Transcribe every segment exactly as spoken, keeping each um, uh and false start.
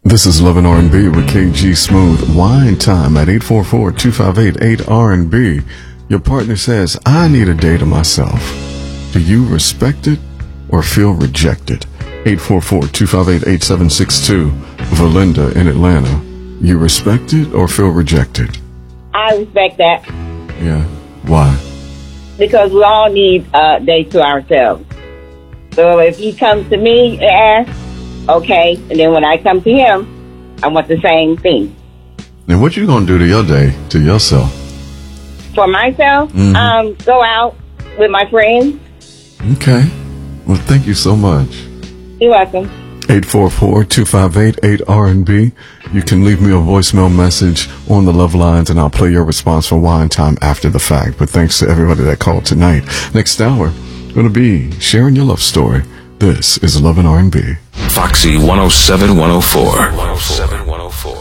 This is Love and R and B with K G Smooth. Wine time at eight four four, two five eight, eight R and B. Your partner says, I need a day to myself. Do you respect it or feel rejected? eight four four, two five eight, eight seven six two. Valinda in Atlanta. You respect it or feel rejected? I respect that. Yeah. Why? Because we all need a day to ourselves. So if he comes to me and asks, okay, and then when I come to him, I want the same thing. And what you gonna do to your day, to yourself? For myself, mm-hmm. um, go out with my friends. Okay. Well, thank you so much. You're welcome. eight four four, two five eight, eight R and B. You can leave me a voicemail message on the Love Lines, and I'll play your response for Wine Time after the fact. But thanks to everybody that called tonight. Next hour, going to be sharing your love story. This is Love and R and B. Foxy one oh seven, one oh four. one oh seven, one oh four.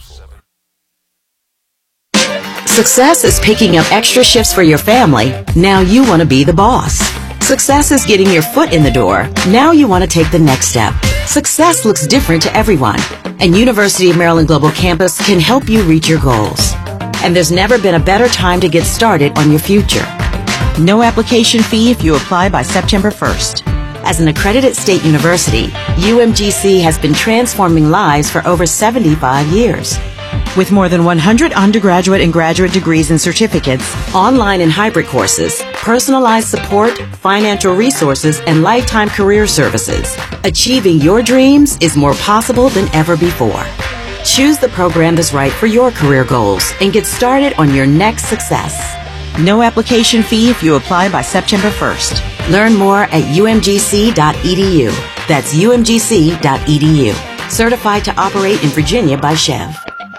Success is picking up extra shifts for your family. Now you want to be the boss. Success is getting your foot in the door. Now you want to take the next step. Success looks different to everyone, and University of Maryland Global Campus can help you reach your goals. And there's never been a better time to get started on your future. No application fee if you apply by September first. As an accredited state university, U M G C has been transforming lives for over seventy-five years. With more than one hundred undergraduate and graduate degrees and certificates, online and hybrid courses, personalized support, financial resources, and lifetime career services, achieving your dreams is more possible than ever before. Choose the program that's right for your career goals and get started on your next success. No application fee if you apply by September first. Learn more at U M G C dot E D U. That's U M G C dot E D U. Certified to operate in Virginia by Chev.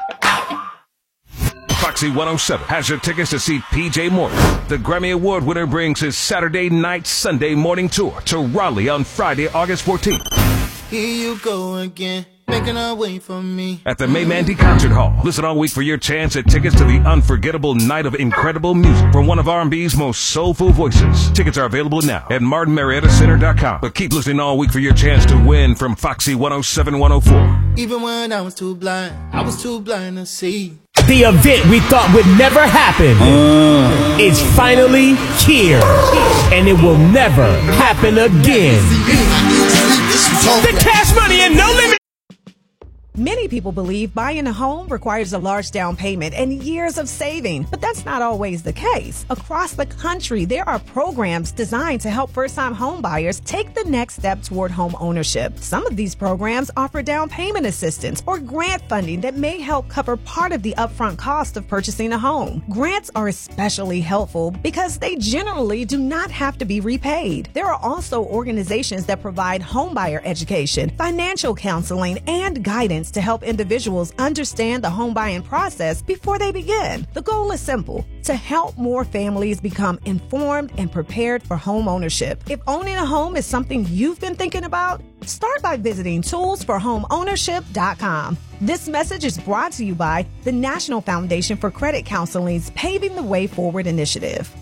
Foxy one oh seven has your tickets to see P J Morton. The Grammy Award winner brings his Saturday night, Sunday morning tour to Raleigh on Friday, August fourteenth. Here you go again, making a way for me. At the Maymandy Concert Hall. Listen all week for your chance at tickets to the unforgettable night of incredible music from one of R and B's most soulful voices. Tickets are available now at martin marietta center dot com. But keep listening all week for your chance to win from Foxy one oh seven, one oh four. Even when I was too blind, I was too blind to see. The event we thought would never happen uh. is finally here, and it will never happen again. The Cash Money and No Limit. Many people believe buying a home requires a large down payment and years of saving, but that's not always the case. Across the country, there are programs designed to help first-time home buyers take the next step toward home ownership. Some of these programs offer down payment assistance or grant funding that may help cover part of the upfront cost of purchasing a home. Grants are especially helpful because they generally do not have to be repaid. There are also organizations that provide homebuyer education, financial counseling, and guidance to help individuals understand the home buying process before they begin. The goal is simple: to help more families become informed and prepared for home ownership. If owning a home is something you've been thinking about, start by visiting tools for home ownership dot com. This message is brought to you by the National Foundation for Credit Counseling's Paving the Way Forward initiative.